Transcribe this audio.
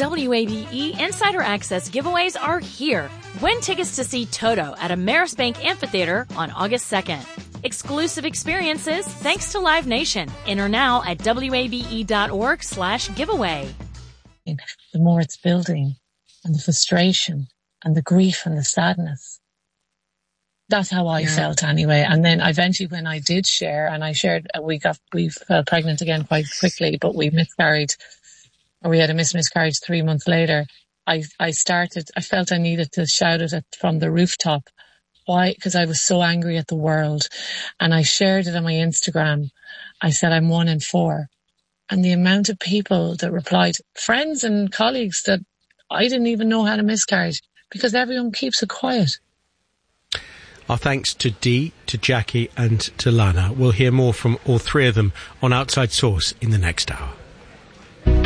WABE Insider Access giveaways are here. Win tickets to see Toto at Amerisbank Amphitheater on August 2nd. Exclusive experiences thanks to Live Nation. Enter now at wabe.org/giveaway. The more it's building, and the frustration and the grief and the sadness. That's how I felt anyway. And then eventually when I did share, and I shared, we fell pregnant again quite quickly, but we miscarried, or we had a miscarriage 3 months later. I felt I needed to shout it from the rooftop. Why? Because I was so angry at the world. And I shared it on my Instagram. I said, I'm 1 in 4. And the amount of people that replied, friends and colleagues, that I didn't even know had a miscarriage, because everyone keeps it quiet. Our thanks to Dee, to Jackie and to Lana. We'll hear more from all three of them on Outside Source in the next hour.